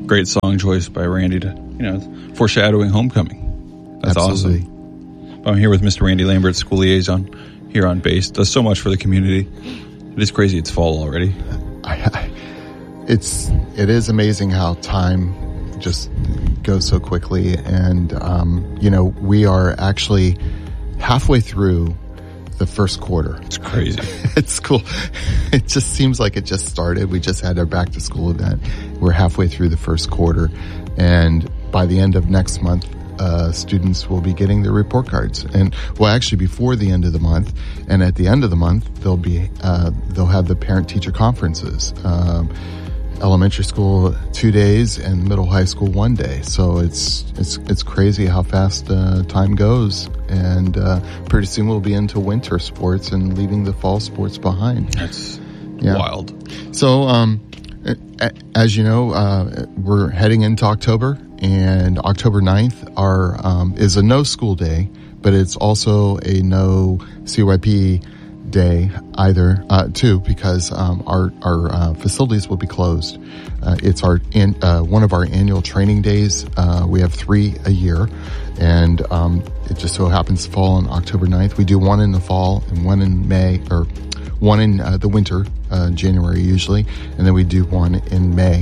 great song choice by Randy to, foreshadowing homecoming. That's Absolutely. awesome. I'm here with Mr. Randy Lambert, school liaison here on base. Does so much for the community. It is crazy. It's fall already. It is amazing how time just goes so quickly. And, we are actually halfway through the first quarter. It's crazy. It's cool. It just seems like it just started. We just had our back to school event. We're halfway through the first quarter. And by the end of next month, students will be getting their report cards. And actually before the end of the month, and at the end of the month, they'll have the parent teacher conferences. Elementary school 2 days and middle high school 1 day. So it's crazy how fast time goes. And pretty soon we'll be into winter sports and leaving the fall sports behind. That's wild. So as you know, we're heading into October, and October 9th is a no school day, but it's also a no CYP day either, too, because our facilities will be closed. It's one of our annual training days. We have 3 a year, and it just so happens to fall on October 9th. We do one in the fall and one in May, or one in the winter, January usually, and then we do one in May.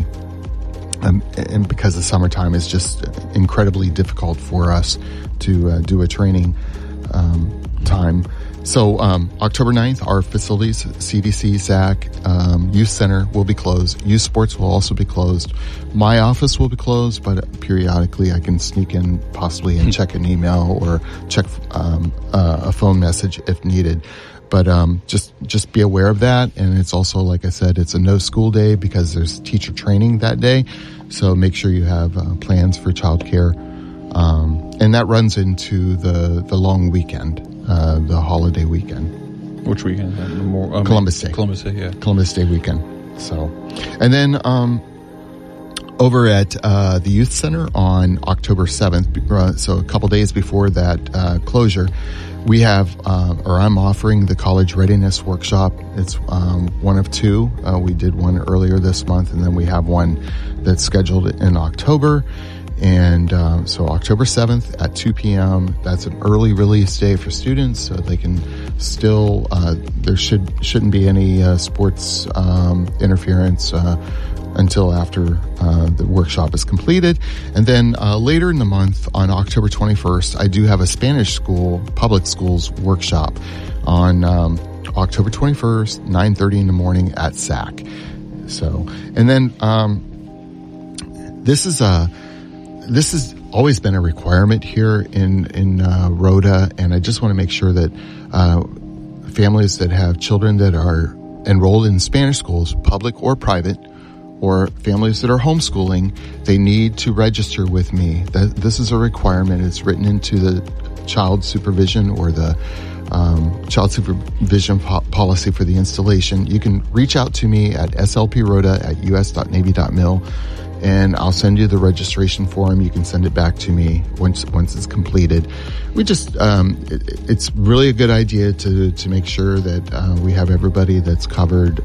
And because the summertime is just incredibly difficult for us to do a training time. So October 9th, our facilities, CDC, SAC, Youth Center will be closed. Youth Sports will also be closed. My office will be closed, but periodically I can sneak in possibly and check an email or check a phone message if needed. But just be aware of that. And it's also, like I said, it's a no school day because there's teacher training that day. So make sure you have plans for childcare. And that runs into the long weekend, the holiday weekend. Which weekend? Columbus Day. Columbus Day, yeah. Columbus Day weekend. So, and then over at the Youth Center on October 7th, so a couple days before that closure, we have, I'm offering the College Readiness Workshop. It's one of 2. We did one earlier this month, and then we have one that's scheduled in October. And so October 7th at 2 p.m., that's an early release day for students, so they can still, there shouldn't be any sports interference until after the workshop is completed. And then later in the month, on October 21st, I do have a Spanish school, public schools workshop on October 21st, 9:30 in the morning at SAC. So, and then this has always been a requirement here in Rhoda, and I just want to make sure that families that have children that are enrolled in Spanish schools, public or private, or families that are homeschooling, they need to register with me. This is a requirement. It's written into the child supervision or the child supervision policy for the installation. You can reach out to me at slprhoda@us.navy.mil, and I'll send you the registration form. You can send it back to me once it's completed. We just, it's really a good idea to make sure that we have everybody that's covered.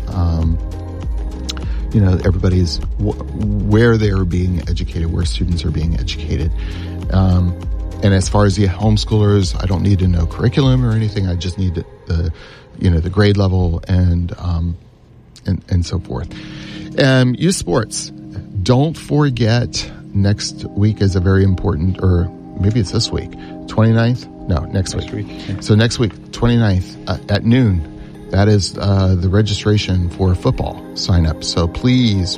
Everybody's where they're being educated, where students are being educated. And as far as the homeschoolers, I don't need to know curriculum or anything. I just need the grade level and so forth. Youth sports. Don't forget, next week is a very important, or maybe it's this week, 29th? No, next week. Yeah. So next week, 29th at noon. That is the registration for football sign up. So please,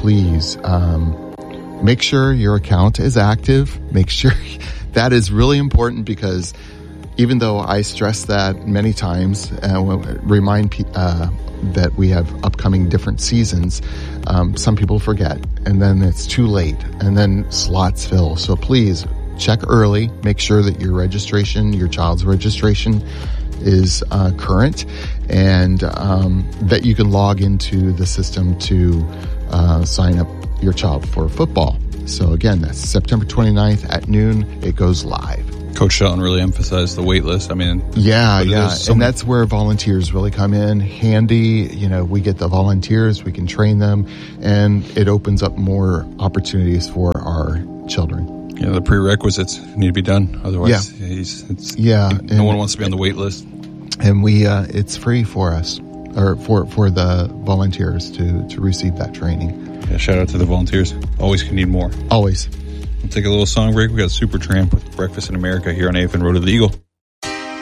make sure your account is active. Make sure that is really important, because even though I stress that many times, remind that we have upcoming different seasons, some people forget, and then it's too late, and then slots fill. So please check early. Make sure that your child's registration is current, and that you can log into the system to sign up your child for football. So again, that's September 29th at noon. It goes live. Coach Shelton really emphasized the wait list. I mean, yeah. So And that's where volunteers really come in handy. We get the volunteers, we can train them, and it opens up more opportunities for our children. Yeah, the prerequisites need to be done. Otherwise, no one wants to be on the wait list. And it's free for us, or for the volunteers to receive that training. Yeah, shout out to the volunteers. Always can need more. Always. We'll take a little song break. We got Supertramp with Breakfast in America here on AFN Road to the Eagle.